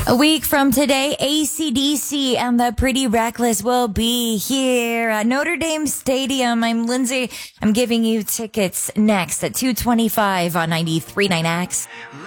A week from today, AC/DC and the Pretty Reckless will be here at Notre Dame Stadium. I'm Lindsay. I'm giving you tickets next at 2:25 on 93.9X.